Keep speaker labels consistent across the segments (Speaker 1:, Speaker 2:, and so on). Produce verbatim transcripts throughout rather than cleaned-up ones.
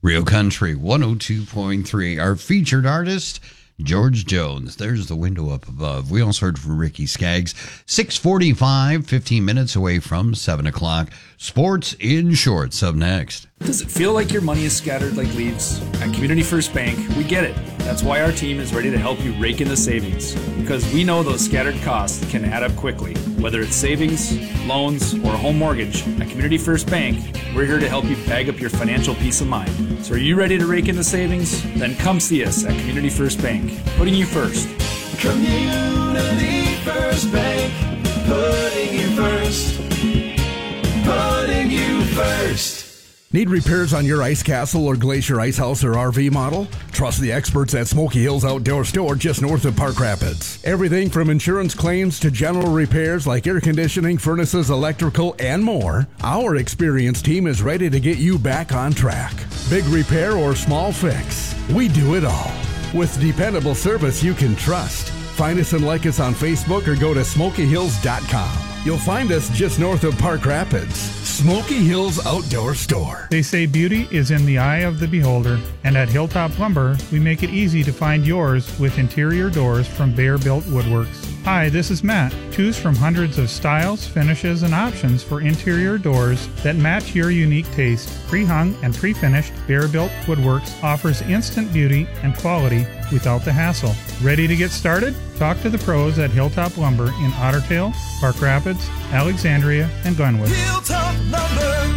Speaker 1: Real Country one oh two point three. Our featured artist, George Jones. There's the window up above. We also heard from Ricky Skaggs. six forty-five, fifteen minutes away from seven o'clock. Sports in Shorts up next.
Speaker 2: Does it feel like your money is scattered like leaves? At Community First Bank, we get it. That's why our team is ready to help you rake in the savings. Because we know those scattered costs can add up quickly. Whether it's savings, loans, or a home mortgage, at Community First Bank, we're here to help you bag up your financial peace of mind. So are you ready to rake in the savings? Then come see us at Community First Bank, putting you first.
Speaker 3: Community First Bank, putting you first. Putting you first.
Speaker 4: Need repairs on your ice castle or glacier ice house or R V model? Trust the experts at Smoky Hills Outdoor Store just north of Park Rapids. Everything from insurance claims to general repairs like air conditioning, furnaces, electrical, and more. Our experienced team is ready to get you back on track. Big repair or small fix, we do it all. With dependable service you can trust. Find us and like us on Facebook or go to smoky hills dot com. You'll find us just north of Park Rapids. Smoky Hills Outdoor Store.
Speaker 5: They say beauty is in the eye of the beholder, and at Hilltop Lumber, we make it easy to find yours with interior doors from Bear Built Woodworks. Hi, this is Matt. Choose from hundreds of styles, finishes, and options for interior doors that match your unique taste. Pre-hung and pre-finished Bear Built Woodworks offers instant beauty and quality without the hassle. Ready to get started? Talk to the pros at Hilltop Lumber in Otter Tail, Park Rapids, Alexandria, and Glenwood.
Speaker 3: Hilltop Lumber.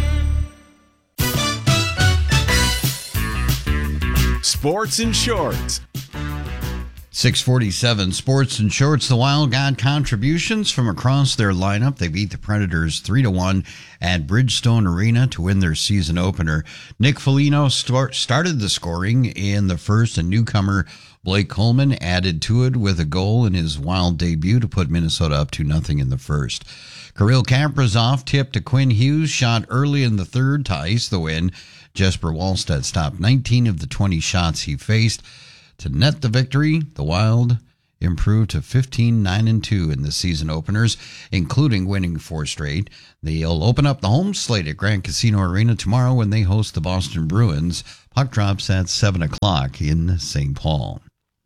Speaker 6: Sports in Shorts.
Speaker 1: six forty-seven, Sports and Shorts. The Wild got contributions from across their lineup. They beat the Predators three to one at Bridgestone Arena to win their season opener. Nick Foligno start, started the scoring in the first, and newcomer Blake Coleman added to it with a goal in his Wild debut to put Minnesota up to nothing in the first. Kirill Kaprizov tipped to Quinn Hughes, shot early in the third to ice the win. Jesper Wallstedt stopped nineteen of the twenty shots he faced. To net the victory, the Wild improved to fifteen nine and two in the season openers, including winning four straight. They'll open up the home slate at Grand Casino Arena tomorrow when they host the Boston Bruins. Puck drops at seven o'clock in Saint Paul.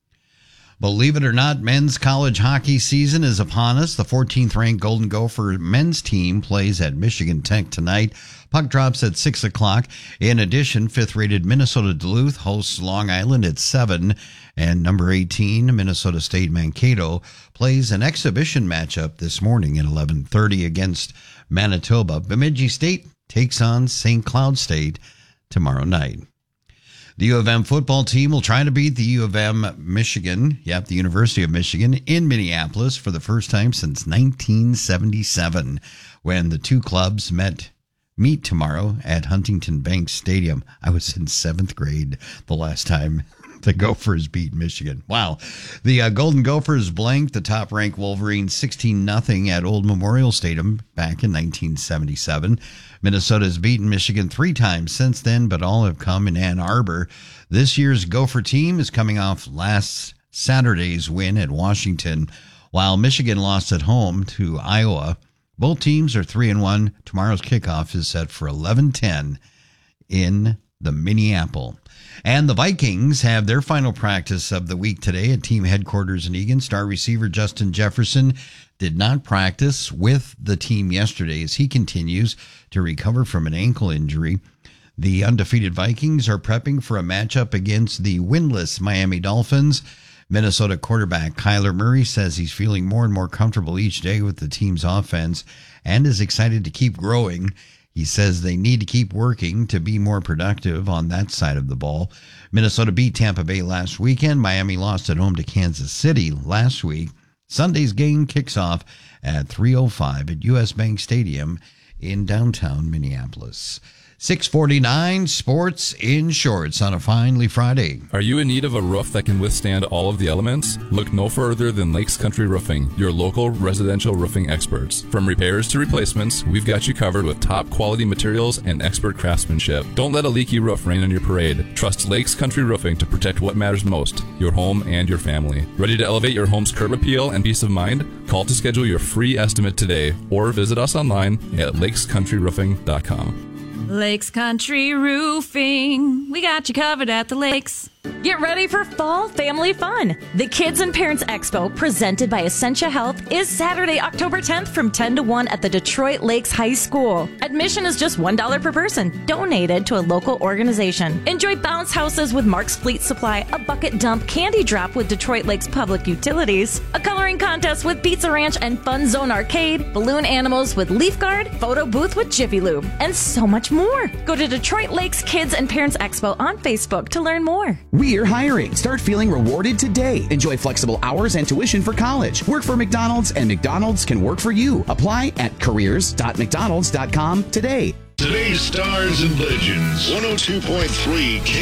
Speaker 1: Believe it or not, men's college hockey season is upon us. The fourteenth ranked Golden Gopher men's team plays at Michigan Tech tonight. Puck drops at six o'clock. In addition, fifth-rated Minnesota Duluth hosts Long Island at seven. And number eighteen, Minnesota State Mankato, plays an exhibition matchup this morning at eleven thirty against Manitoba. Bemidji State takes on Saint Cloud State tomorrow night. The U of M football team will try to beat the U of M Michigan, yep, the University of Michigan, in Minneapolis for the first time since nineteen seventy-seven, when the two clubs met meet tomorrow at Huntington Bank Stadium. I was in seventh grade the last time the Gophers beat Michigan. Wow. The uh, Golden Gophers blanked the top-ranked Wolverines sixteen nothing at Old Memorial Stadium back in nineteen seventy-seven. Minnesota has beaten Michigan three times since then, but all have come in Ann Arbor. This year's Gopher team is coming off last Saturday's win at Washington, while Michigan lost at home to Iowa. Both teams are three and one. Tomorrow's kickoff is set for eleven ten in the Minneapolis. And the Vikings have their final practice of the week today at team headquarters in Eagan. Star receiver Justin Jefferson did not practice with the team yesterday as he continues to recover from an ankle injury. The undefeated Vikings are prepping for a matchup against the winless Miami Dolphins. Minnesota quarterback Kyler Murray says he's feeling more and more comfortable each day with the team's offense and is excited to keep growing. He says they need to keep working to be more productive on that side of the ball. Minnesota beat Tampa Bay last weekend. Miami lost at home to Kansas City last week. Sunday's game kicks off at three oh five at U S Bank Stadium in downtown Minneapolis. six forty-nine, Sports in Shorts on a finely Friday.
Speaker 7: Are you in need of a roof that can withstand all of the elements? Look no further than Lakes Country Roofing, your local residential roofing experts. From repairs to replacements, we've got you covered with top quality materials and expert craftsmanship. Don't let a leaky roof rain on your parade. Trust Lakes Country Roofing to protect what matters most, your home and your family. Ready to elevate your home's curb appeal and peace of mind? Call to schedule your free estimate today or visit us online at lakes country roofing dot com.
Speaker 8: Lakes Country Roofing. We got you covered at the lakes.
Speaker 9: Get ready for fall family fun. The Kids and Parents Expo, presented by Essentia Health, is Saturday, October tenth from ten to one at the Detroit Lakes High School. Admission is just one dollar per person, donated to a local organization. Enjoy bounce houses with Mark's Fleet Supply, a bucket dump candy drop with Detroit Lakes Public Utilities, a coloring contest with Pizza Ranch and Fun Zone Arcade, balloon animals with Leaf Guard, photo booth with Jiffy Lube, and so much more. Go to Detroit Lakes Kids and Parents Expo on Facebook to learn more.
Speaker 10: We're hiring. Start feeling rewarded today. Enjoy flexible hours and tuition for college. Work for McDonald's, and McDonald's can work for you. Apply at careers dot mcdonalds dot com today.
Speaker 11: Today's Stars and Legends, one oh two point three K